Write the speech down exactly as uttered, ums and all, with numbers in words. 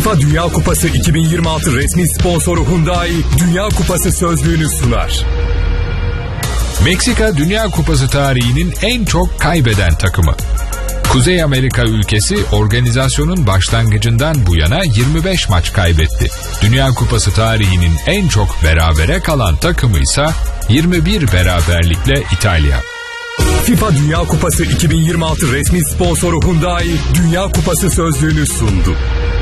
FIFA Dünya Kupası iki bin yirmi altı resmi sponsoru Hyundai Dünya Kupası sözlüğünü sunar. Meksika Dünya Kupası tarihinin en çok kaybeden takımı. Kuzey Amerika ülkesi organizasyonun başlangıcından bu yana yirmi beş maç kaybetti. Dünya Kupası tarihinin en çok berabere kalan takımı ise yirmi bir beraberlikle İtalya. FIFA Dünya Kupası iki bin yirmi altı resmi sponsoru Hyundai Dünya Kupası sözlüğünü sundu.